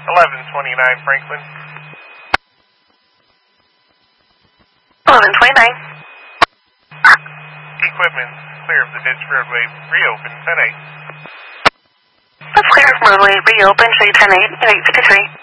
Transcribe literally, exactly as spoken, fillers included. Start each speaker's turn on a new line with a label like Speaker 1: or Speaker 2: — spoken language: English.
Speaker 1: eleven twenty-nine Franklin.
Speaker 2: eleven twenty-nine.
Speaker 1: Equipment clear of the ditch roadway. Reopen ten eight.
Speaker 2: Let's clear of roadway. Reopen. Show you ten eight and eight fifty-three.